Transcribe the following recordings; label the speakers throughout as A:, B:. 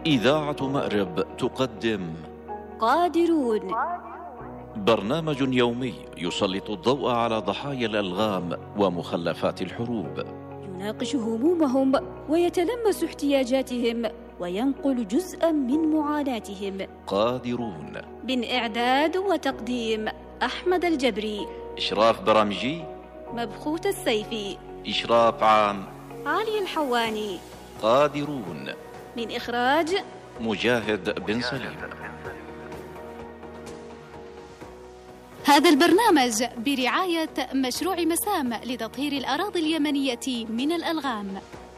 A: إذاعة مأرب تقدم
B: قادرون،
A: برنامج يومي يسلط الضوء على ضحايا الألغام ومخلفات الحروب،
B: يناقش همومهم ويتلمس احتياجاتهم وينقل جزءا من معاناتهم.
A: قادرون،
B: من إعداد وتقديم أحمد الجبري،
A: إشراف برامجي
B: مبخوت السيفي،
A: إشراف عام
B: علي الحواني.
A: قادرون،
B: من إخراج
A: مجاهد بن سليم.
C: هذا البرنامج برعاية مشروع مسام لتطهير الأراضي اليمنية من الألغام.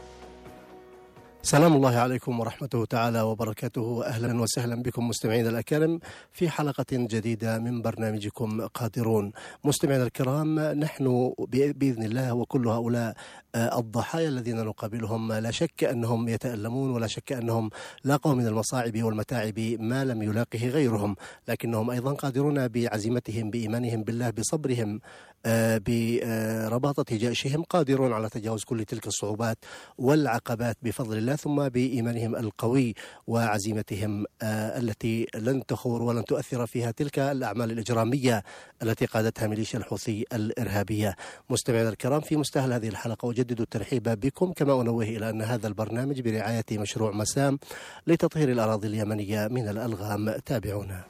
D: سلام الله عليكم ورحمته تعالى وبركاته. أهلا وسهلا بكم مستمعين الأكارم في حلقة جديدة من برنامجكم قادرون. مستمعينا الكرام، نحن بإذن الله وكل هؤلاء الضحايا الذين نقابلهم لا شك أنهم يتألمون، ولا شك أنهم لاقوا من المصاعب والمتاعب ما لم يلاقه غيرهم، لكنهم أيضا قادرون بعزيمتهم، بإيمانهم بالله، بصبرهم، برباطة جأشهم، قادرون على تجاوز كل تلك الصعوبات والعقبات بفضل الله، ثم بإيمانهم القوي وعزيمتهم التي لن تخور ولن تؤثر فيها تلك الأعمال الإجرامية التي قادتها ميليشيا الحوثي الإرهابية. مستمعينا الكرام، في مستهل هذه الحلقة أجدد الترحيب بكم، كما أنوه إلى أن هذا البرنامج برعاية مشروع مسام لتطهير الأراضي اليمنية من الألغام. تابعونا.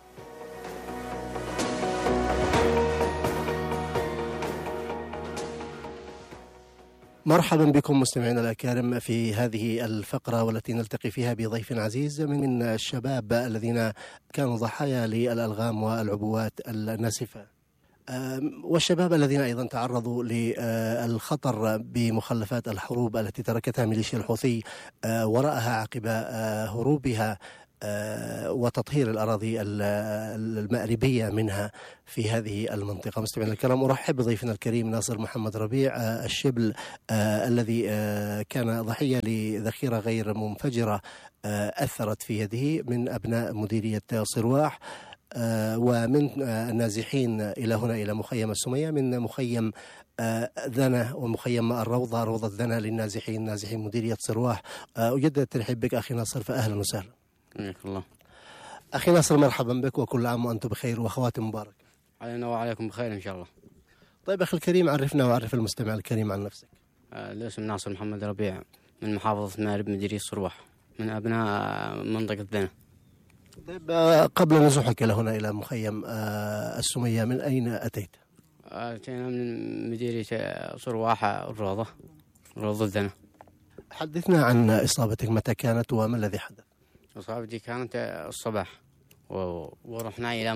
D: مرحبا بكم مستمعينا الأكارم في هذه الفقرة، والتي نلتقي فيها بضيف عزيز من الشباب الذين كانوا ضحايا للألغام والعبوات الناسفة، والشباب الذين أيضا تعرضوا للخطر بمخلفات الحروب التي تركتها ميليشيا الحوثي وراءها عقب هروبها وتطهير الأراضي المأربية منها في هذه المنطقة. مستمعينا الكرام، أرحب بضيفنا الكريم ناصر محمد ربيع الشبل، الذي كان ضحية لذخيرة غير منفجرة أثرت في يده من أبناء مديرية صرواح، ومن النازحين إلى هنا إلى مخيم السمية، من مخيم ذنا ومخيم الروضة، روضة ذنا للنازحين، نازحين مديرية صرواح. أجدد الترحيب بك أخي ناصر، فأهلا وسهلا.
E: حياك الله
D: أخي ناصر، مرحبا بك وكل عام وأنتم بخير وأخواتي مبارك.
E: علينا وعليكم بخير إن شاء الله.
D: طيب أخي الكريم، عرفنا وعرف المستمع الكريم عن نفسك.
E: الاسم ناصر محمد ربيع، من محافظة مأرب مديرية صرواح، من أبناء منطقة ذنا.
D: طيب قبل نزوحك إلى هنا إلى مخيم السمية، من أين أتيت؟
E: أتينا من مديرية صرواح، الروضة ذنا.
D: حدثنا عن إصابتك، متى كانت وما الذي حدث؟
E: إصابتي كانت الصباح، ورحنا إلى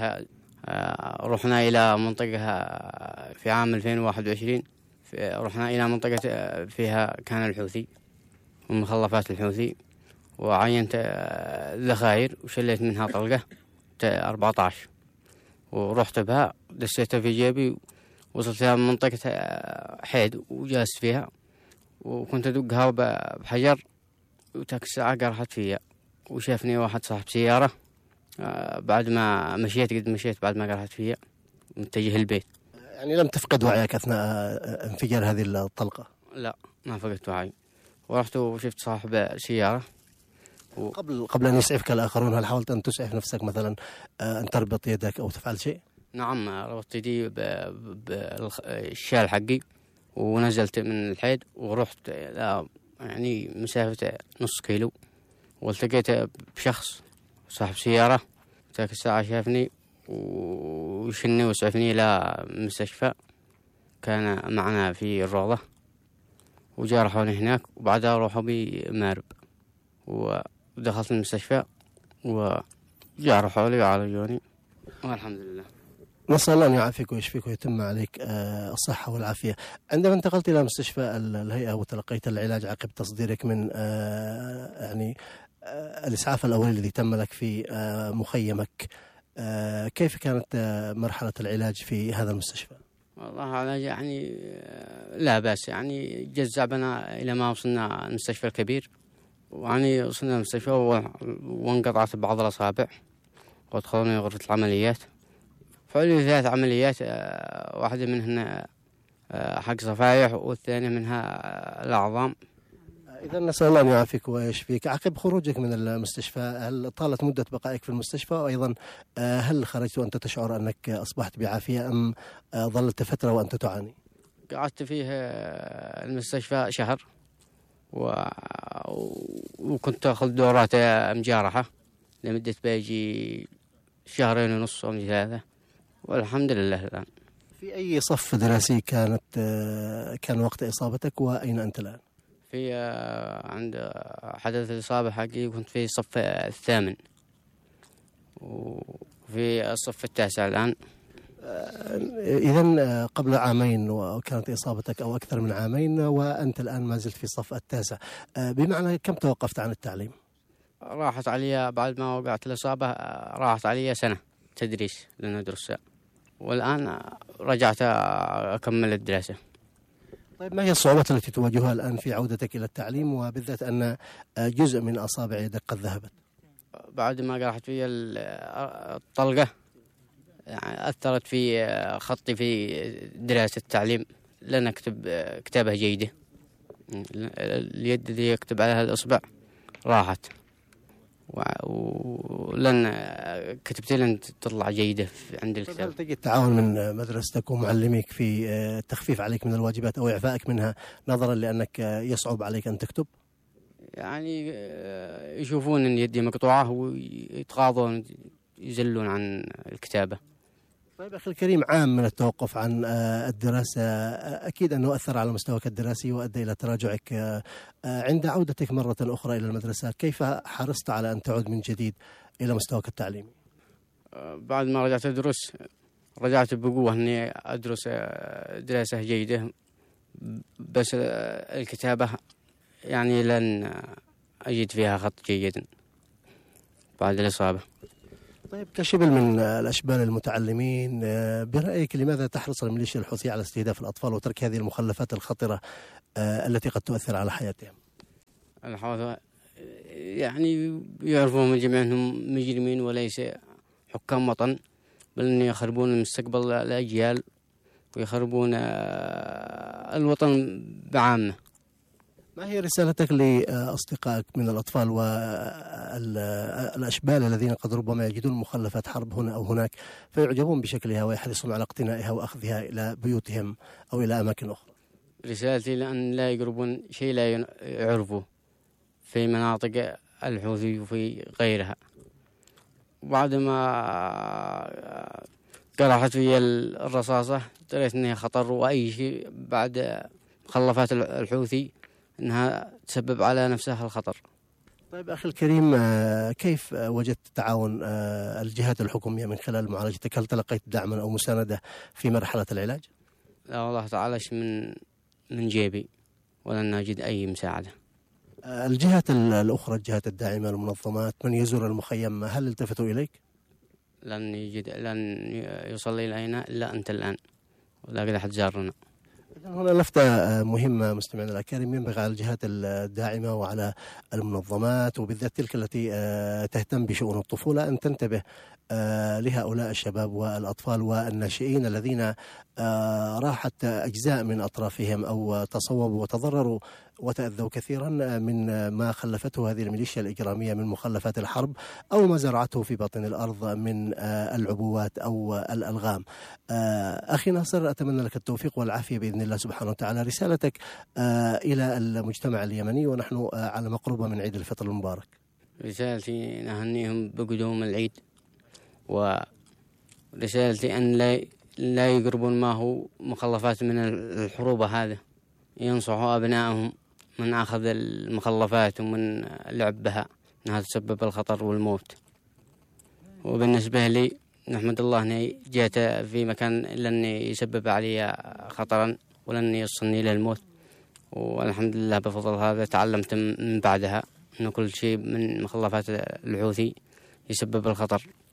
E: منطقة في عام 2021. رحنا إلى منطقة فيها كان الحوثي ومخلفات الحوثي، وعينت ذخائر وشليت منها طلقة 14، ورحت بها دسيتها في جيبي، وصلت إلى منطقة حيد وجالس فيها، وكنت أدقها بحجر، وتاك الساعة قرحت فيها، وشافني واحد صاحب سيارة بعد ما مشيت بعد ما قرحت فيها متجه البيت.
D: يعني لم تفقد وعيك أثناء انفجار هذه الطلقة؟
E: لا، ما فقدت وعي، ورحت وشفت صاحب سيارة.
D: قبل أن يسعفك الآخرون، هل حاولت أن تسعف نفسك مثلا، أن تربط يدك أو تفعل شيء؟
E: نعم، ربطت يدي بالشال حقي، ونزلت من الحيد ورحت يعني مسافة نص كيلو، والتقيت بشخص صاحب سيارة. ذاك الساعة شافني وشني وسعفني إلى مستشفى كان معنا في الروضة، وجرحوني هناك، وبعدها روحوا بي مأرب، ودخلت المستشفى وجرحوا لي وعالجوني والحمد لله.
D: نسأل الله أن يعافيك ويشفيك ويتم عليك الصحة والعافية. عندما انتقلت إلى مستشفى الهيئة وتلقيت العلاج عقب تصديرك من يعني الإسعاف الأولي الذي تم لك في مخيمك، كيف كانت مرحلة العلاج في هذا المستشفى؟
E: والله علاج يعني لا بأس، يعني جزع بنا إلى ما وصلنا المستشفى الكبير، ويعني وصلنا المستشفى وانقطعت بعض الأصابع، وادخلوني غرفة العمليات. فعلوا 3 عمليات، واحدة منهن حق صفايح، والثانية منها الأعظام.
D: إذا نسأل الله أن يعافيك ويشفيك. عقب خروجك من المستشفى هل طالت مدة بقائك في المستشفى؟ وأيضا هل خرجت وأنت تشعر أنك أصبحت بعافية أم ظلت فترة وأنت تعاني؟
E: قعدت فيه المستشفى شهر وكنت أخذ دورات مجارحة لمدة بيجي 2.5 شهر أو 3، والحمد لله الآن.
D: في أي صف دراسي كان وقت إصابتك وأين أنت الآن؟
E: في عند حدث الإصابة حقي كنت في الصف 8 وفي الصف 9 الآن.
D: إذن قبل عامين وكانت إصابتك أو أكثر من عامين وأنت الآن ما زلت في الصف 9، بمعنى كم توقفت عن التعليم؟
E: راحت علي بعد ما وقعت الإصابة، راحت علي سنة تدريس لندرس، والآن رجعت أكمل الدراسة.
D: طيب ما هي الصعوبات التي تواجهها الآن في عودتك إلى التعليم، وبالذات أن جزء من أصابع يدك قد ذهبت؟
E: بعد ما قرحت في الطلقة يعني أثرت في خطي في دراسة التعليم، لن أكتب كتابة جيدة. اليد اللي يكتب عليها الإصبع راحت، ولن كتبت لن تطلع جيدة عند الكتاب.
D: هل تجد التعاون من مدرستك ومعلميك في التخفيف عليك من الواجبات أو إعفائك منها نظرا لأنك يصعب عليك أن تكتب؟
E: يعني يشوفون أن يدي مقطوعة ويتغاضون يزلون عن الكتابة.
D: طيب أخي الكريم، عام من التوقف عن الدراسة أكيد أنه أثر على مستواك الدراسي وأدى إلى تراجعك. عند عودتك مرة أخرى إلى المدرسة كيف حرصت على أن تعود من جديد إلى مستواك التعليمي؟
E: بعد ما رجعت أدرس رجعت بقوة أني أدرس دراسة جيدة، بس الكتابة يعني لن أجد فيها خط جيد بعد الإصابة.
D: طيب كشبل من الأشبال المتعلمين، برأيك لماذا تحرص الميليشيا الحوثية على استهداف الأطفال وترك هذه المخلفات الخطرة التي قد تؤثر على حياتهم؟
E: الحوثة يعني يعرفون من جميع أنهم مجرمين وليس حكام وطن، بل أن يخربون مستقبل الأجيال ويخربون الوطن بعامة.
D: ما هي رسالتك لأصدقائك من الأطفال والأشبال الذين قد ربما يجدون مخلفات حرب هنا أو هناك فيعجبون بشكلها ويحرصون على اقتنائها وأخذها إلى بيوتهم أو إلى أماكن أخرى؟
E: رسالتي لأن لا يقربون شيء لا يعرفوه في مناطق الحوثي وفي غيرها. بعد ما قرحت في الرصاصة دريت أنها خطر، وأي شيء بعد مخلفات الحوثي أنها تسبب على نفسها الخطر.
D: طيب أخي الكريم، كيف وجدت تعاون الجهات الحكومية من خلال معالجتك؟ هل تلقيت دعما أو مساندة في مرحلة العلاج؟
E: لا والله تعالى من جيبي ولن أجد أي مساعدة.
D: الجهات الأخرى، الجهات الداعمة، المنظمات، من يزور المخيم، هل التفتوا إليك؟
E: لن يوصل إلينا إلا أنت الآن، ولا قد أحد زارنا.
D: هنا لفتة مهمة مستمعينا الأكارم، ينبغي على الجهات الداعمة وعلى المنظمات وبالذات تلك التي تهتم بشؤون الطفولة أن تنتبه لهؤلاء الشباب والأطفال والناشئين الذين راحت أجزاء من أطرافهم أو تصوبوا وتضرروا وتأذوا كثيرا من ما خلفته هذه الميليشيا الإجرامية من مخلفات الحرب أو ما زرعته في باطن الأرض من العبوات أو الألغام. أخي ناصر، أتمنى لك التوفيق والعافية بإذن الله سبحانه وتعالى. رسالتك إلى المجتمع اليمني ونحن على مقربة من عيد الفطر المبارك.
E: رسالتي نهنيهم بقدوم العيد، ورسالتي أن لا يقربون ما هو مخلفات من الحروب هذا، ينصحوا أبنائهم من أخذ المخلفات ومن اللعب بها أنها تسبب الخطر والموت. وبالنسبة لي نحمد الله أني جيت في مكان لن يسبب علي خطرا ولن يوصلني إلى الموت، والحمد لله بفضل هذا تعلمت من بعدها أن كل شيء من مخلفات الحوثي يسبب الخطر.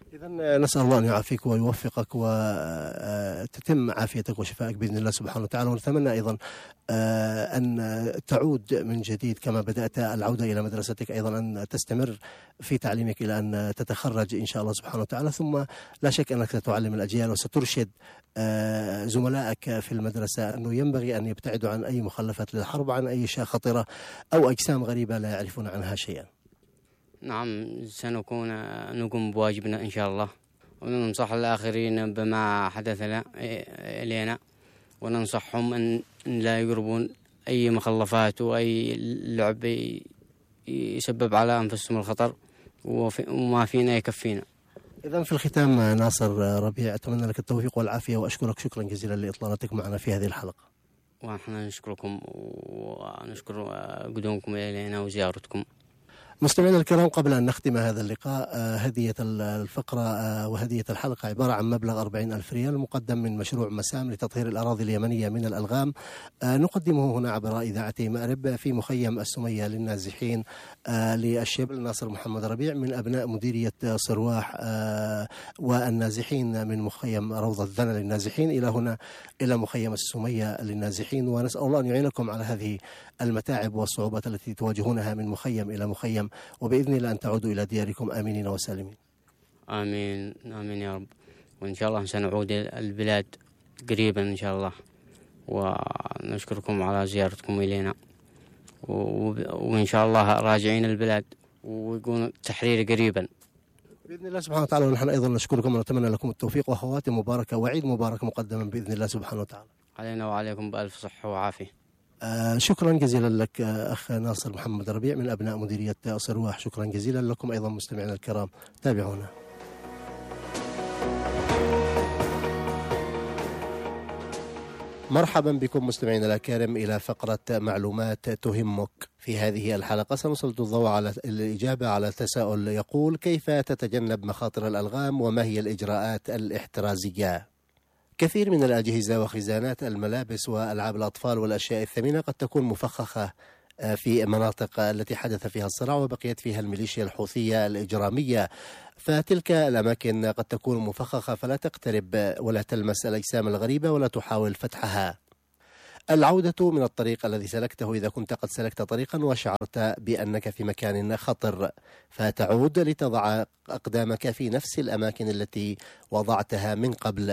D: إذا نسأل الله أن يعافيك ويوفقك وتتم عافيتك وشفائك بإذن الله سبحانه وتعالى، ونتمنى أيضا أن تعود من جديد كما بدأت العودة إلى مدرستك، أيضا أن تستمر في تعليمك إلى أن تتخرج إن شاء الله سبحانه وتعالى، ثم لا شك أنك ستعلم الأجيال وسترشد زملائك في المدرسة أنه ينبغي أن يبتعدوا عن أي مخلفات للحرب، عن أي أشياء خطرة أو أجسام غريبة لا يعرفون عنها شيئا.
E: نعم، نقوم بواجبنا إن شاء الله، وننصح الآخرين بما حدث لنا، وننصحهم أن لا يقربون أي مخلفات وأي لعب يسبب على أنفسهم الخطر، وما فينا يكفينا.
D: إذا في الختام ناصر ربيع، أتمنى لك التوفيق والعافية وأشكرك شكرا جزيلا لإطلالتك معنا في هذه الحلقة.
E: ونحن نشكركم ونشكر قدومكم إلينا وزيارتكم.
D: مستمعينا الكرام، قبل أن نختم هذا اللقاء، هدية الفقرة وهدية الحلقة عبارة عن مبلغ 40,000 ريال مقدم من مشروع مسام لتطهير الأراضي اليمنية من الألغام، نقدمه هنا عبر إذاعة مأرب في مخيم السمية للنازحين للشبل ناصر محمد ربيع من أبناء مديرية صرواح والنازحين من مخيم روضة ذنى للنازحين إلى هنا إلى مخيم السمية للنازحين، ونسأل الله أن يعينكم على هذه المتاعب والصعوبات التي تواجهونها من مخيم إلى مخيم، وبإذن الله أن تعودوا إلى دياركم آمنين وسالمين.
E: آمين آمين يا رب، وإن شاء الله سنعود البلاد قريبا إن شاء الله، ونشكركم على زيارتكم إلينا، وإن شاء الله راجعين البلاد ويكون التحرير قريبا
D: بإذن الله سبحانه وتعالى. ونحن أيضا نشكركم ونتمنى لكم التوفيق وخواتم مباركة وعيد مبارك مقدما بإذن الله سبحانه وتعالى.
E: علينا وعليكم بألف صحة وعافية.
D: شكرا جزيلا لك أخ ناصر محمد ربيع من أبناء مديرية صرواح، شكرا جزيلا لكم أيضا مستمعينا الكرام، تابعونا. مرحبا بكم مستمعينا الأكارم إلى فقرة معلومات تهمك. في هذه الحلقة سنسلط الضوء على الإجابة على تساؤل يقول: كيف تتجنب مخاطر الألغام وما هي الإجراءات الاحترازية؟ كثير من الأجهزة وخزانات الملابس وألعاب الأطفال والأشياء الثمينة قد تكون مفخخة في مناطق التي حدث فيها الصراع وبقيت فيها الميليشيا الحوثية الإجرامية، فتلك الأماكن قد تكون مفخخة فلا تقترب ولا تلمس الأجسام الغريبة ولا تحاول فتحها. العودة من الطريق الذي سلكته إذا كنت قد سلكت طريقا وشعرت بأنك في مكان خطر، فتعود لتضع أقدامك في نفس الأماكن التي وضعتها من قبل.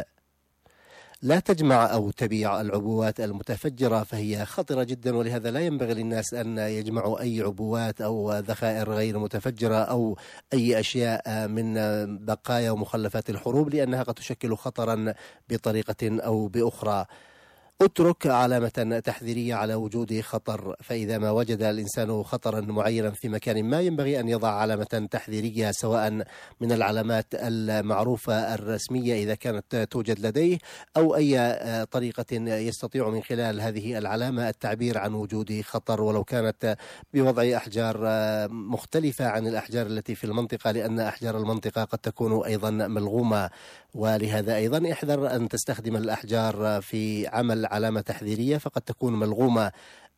D: لا تجمع أو تبيع العبوات المتفجرة فهي خطرة جدا، ولهذا لا ينبغي للناس أن يجمعوا أي عبوات أو ذخائر غير متفجرة أو أي أشياء من بقايا ومخلفات الحروب، لأنها قد تشكل خطرا بطريقة أو بأخرى. اترك علامة تحذيرية على وجود خطر، فإذا ما وجد الإنسان خطرا معينا في مكان ما ينبغي أن يضع علامة تحذيرية، سواء من العلامات المعروفة الرسمية إذا كانت توجد لديه، أو أي طريقة يستطيع من خلال هذه العلامة التعبير عن وجود خطر، ولو كانت بوضع أحجار مختلفة عن الأحجار التي في المنطقة، لأن أحجار المنطقة قد تكون أيضا ملغومة، ولهذا أيضا احذر أن تستخدم الأحجار في عمل علامة تحذيرية فقد تكون ملغومة،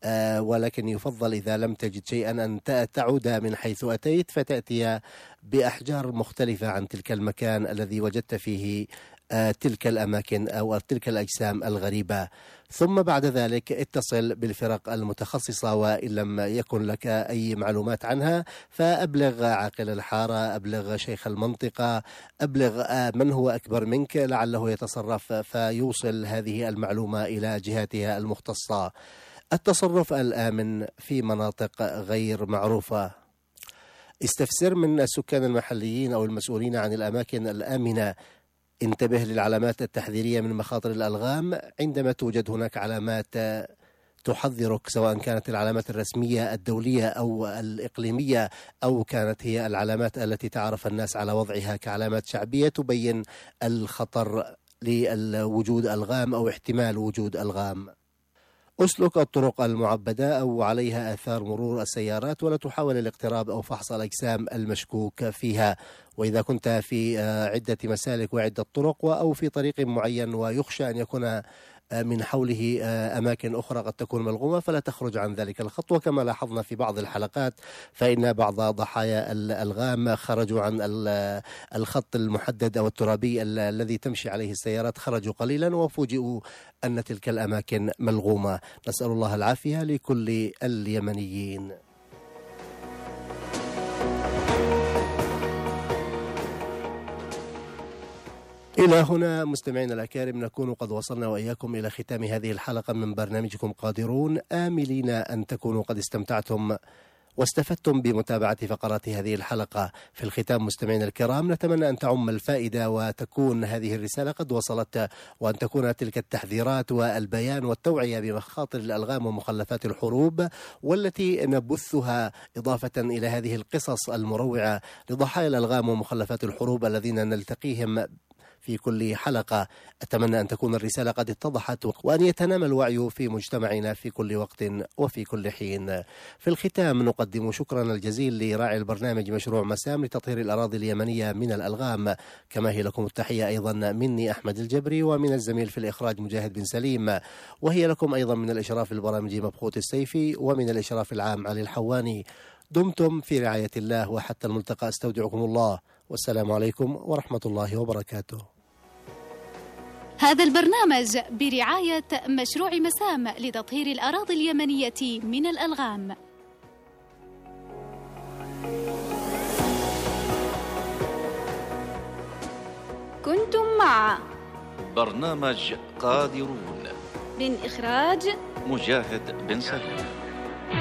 D: ولكن يفضل إذا لم تجد شيئا أن تعود من حيث أتيت فتأتي بأحجار مختلفة عن تلك المكان الذي وجدت فيه تلك الأماكن أو تلك الأجسام الغريبة. ثم بعد ذلك اتصل بالفرق المتخصصة، وإن لم يكن لك أي معلومات عنها فأبلغ عاقل الحارة، أبلغ شيخ المنطقة، أبلغ من هو أكبر منك لعله يتصرف فيوصل هذه المعلومة إلى جهاتها المختصة. التصرف الآمن في مناطق غير معروفة: استفسر من السكان المحليين أو المسؤولين عن الأماكن الآمنة. انتبه للعلامات التحذيرية من مخاطر الألغام عندما توجد هناك علامات تحذرك، سواء كانت العلامات الرسمية الدولية أو الإقليمية، أو كانت هي العلامات التي تعرف الناس على وضعها كعلامات شعبية تبين الخطر لوجود ألغام أو احتمال وجود ألغام. أسلك الطرق المعبدة أو عليها آثار مرور السيارات، ولا تحاول الاقتراب أو فحص الأجسام المشكوك فيها. وإذا كنت في عدة مسالك وعدة طرق أو في طريق معين ويخشى أن يكون من حوله أماكن أخرى قد تكون ملغومة فلا تخرج عن ذلك الخط. وكما لاحظنا في بعض الحلقات فإن بعض ضحايا الألغام خرجوا عن الخط المحدد أو الترابي الذي تمشي عليه السيارات، خرجوا قليلا وفوجئوا أن تلك الأماكن ملغومة. نسأل الله العافية لكل اليمنيين. إلى هنا مستمعينا الأكارم نكون قد وصلنا وإياكم إلى ختام هذه الحلقة من برنامجكم قادرون، آملين أن تكونوا قد استمتعتم واستفدتم بمتابعة فقرات هذه الحلقة. في الختام مستمعينا الكرام نتمنى أن تعم الفائدة وتكون هذه الرسالة قد وصلت، وأن تكون تلك التحذيرات والبيان والتوعية بمخاطر الألغام ومخلفات الحروب والتي نبثها إضافة إلى هذه القصص المروعة لضحايا الألغام ومخلفات الحروب الذين نلتقيهم في كل حلقة. أتمنى أن تكون الرسالة قد اتضحت وأن يتنامى الوعي في مجتمعنا في كل وقت وفي كل حين. في الختام نقدم شكرا الجزيل لراعي البرنامج مشروع مسام لتطهير الأراضي اليمنية من الألغام، كما هي لكم التحية أيضا مني أحمد الجبري ومن الزميل في الإخراج مجاهد بن سليم، وهي لكم أيضا من الإشراف البرامجي مبخوت السيفي ومن الإشراف العام علي الحواني. دمتم في رعاية الله وحتى الملتقى استودعكم الله، والسلام عليكم ورحمة الله وبركاته.
C: هذا البرنامج برعاية مشروع مسام لتطهير الأراضي اليمنية من الألغام.
B: كنتم مع
A: برنامج قادرون
B: من إخراج
A: مجاهد بن سليم.